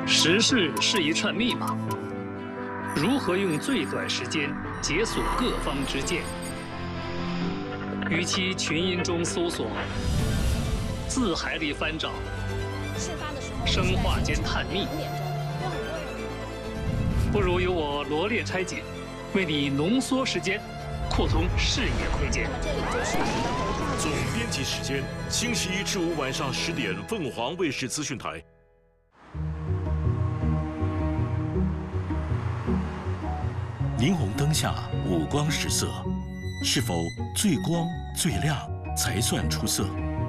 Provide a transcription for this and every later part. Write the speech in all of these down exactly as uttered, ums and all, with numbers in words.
时事是一串密码，如何用最短时间解锁各方之见？与其群音中搜索，字海里翻找，生化间探秘，不如由我罗列拆解，为你浓缩时间，扩充视野空间。 总编辑时间：星期一至五晚上十点，凤凰卫视资讯台。 霓虹灯下五光十色，是否最光最亮才算出色？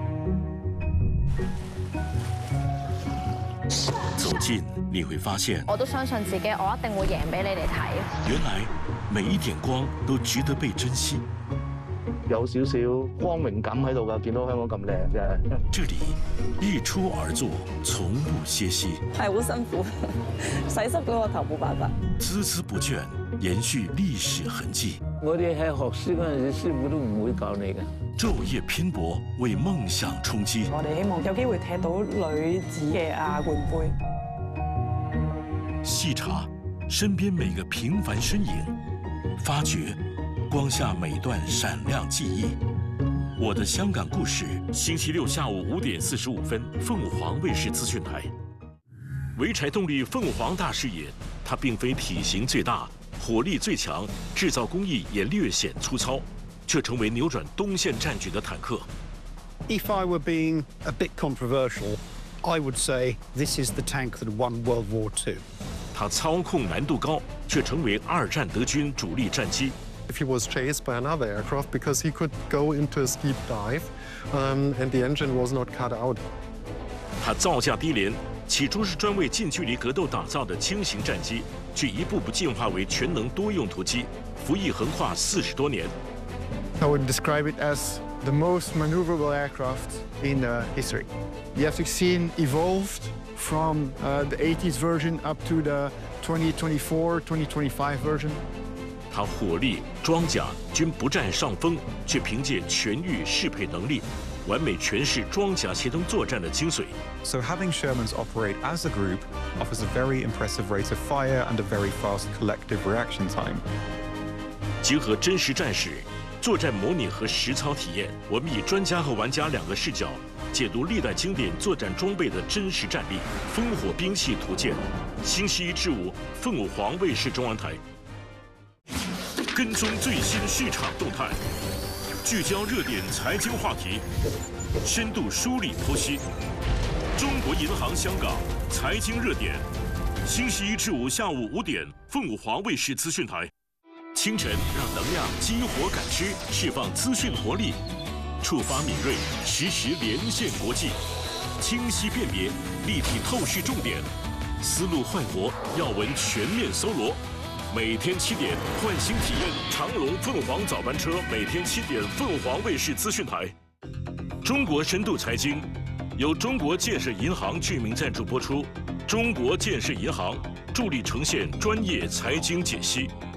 走近你会发现， 我都相信自己，我一定會贏俾你哋睇。 原來每一點光都值得被珍惜。 有少少光榮感喺度㗎，見到香港咁靚嘅。 這裡日出而作，從不歇息。 係好辛苦，洗濕咗個頭冇辦法。 孜孜不倦。 延續歷史痕跡。 我哋喺學師嗰陣時，師傅都唔會教你嘅。 晝夜拼搏，為夢想衝擊。 我哋希望有機會踢到女子嘅亞冠杯。 細查身邊每個平凡身影，發掘光下每段閃亮記憶。我的香港故事，星期六下午五點四十五分，鳳凰衛視資訊台。濰柴動力鳳凰大視野，它並非體型最大。 火力最強，製造工藝也略顯粗糙，卻成為扭轉東線戰局的坦克。 If I were being a bit controversial, I would say this is the tank that won World War Two. 它操控難度高，卻成為二戰德軍主力戰機。 If he was chased by another aircraft because he could go into a steep dive, um, and the engine was not cut out. 它造價低廉。 起初是專為近距離格鬥打造的輕型戰機，卻一步步進化為全能多用途機，服役橫跨四十多年。 I would describe it as the most maneuverable aircraft in uh, history. The F sixteen evolved from uh, the eighties version up to the twenty twenty-four, twenty twenty-five version. 它火力、裝甲均不占上風，卻憑借全域適配能力。 完美詮釋裝甲協同作戰的精髓。 So having Shermans operate as a group offers a very impressive rate of fire and a very fast collective reaction time. 結合真實戰史、作戰模擬和實操體驗，我們以專家和玩家兩個視角解讀歷代經典作戰裝備的真實戰力。烽火兵器圖鑑，星期一至五，鳳凰衛視中央台。跟蹤最新市場動態。 聚焦熱點財經話題，深度梳理剖析。中國銀行香港財經熱點，星期一至五下午五點，鳳凰衛視資訊台。清晨讓能量激活感知，釋放資訊活力，觸發敏銳，實時連線國際，清晰辨別，立體透視重點，思路煥活，要聞全面搜羅。 每天七點，喚醒體驗長龍鳳凰早班車。每天七點，鳳凰衛視資訊台。中國深度財經由中國建設銀行居民贊助播出。中國建設銀行助力呈現專業財經解析。